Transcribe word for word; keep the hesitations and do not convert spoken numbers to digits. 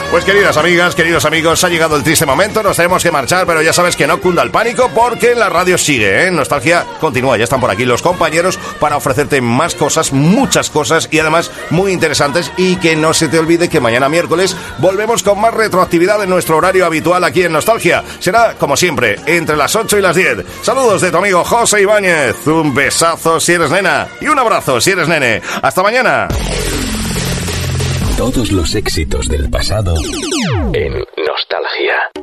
Pues queridas amigas, queridos amigos, ha llegado el triste momento, nos tenemos que marchar, pero ya sabes que no cunda el pánico porque la radio sigue, ¿eh? Nostalgia continúa, ya están por aquí los compañeros para ofrecerte más cosas, muchas cosas y además muy interesantes, y que no se te olvide que mañana miércoles volvemos con más retroactividad en nuestro horario habitual aquí en Nostalgia. Será, como siempre, entre las ocho y las diez. Saludos de tu amigo José Ibáñez, un besazo si eres nena y un abrazo si eres nene. Hasta mañana. Todos los éxitos del pasado en Nostalgia.